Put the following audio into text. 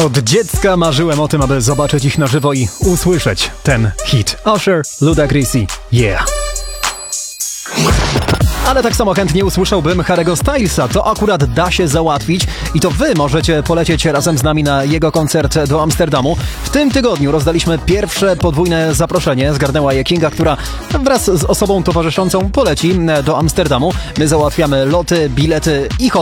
Od dziecka marzyłem o tym, aby zobaczyć ich na żywo i usłyszeć ten hit. Usher, Ludacris, yeah. Ale tak samo chętnie usłyszałbym Harry'ego Stylesa. To akurat da się załatwić i to wy możecie polecieć razem z nami na jego koncert do Amsterdamu. W tym tygodniu rozdaliśmy pierwsze podwójne zaproszenie. Zgarnęła je Kinga, która wraz z osobą towarzyszącą poleci do Amsterdamu. My załatwiamy loty, bilety i hotel.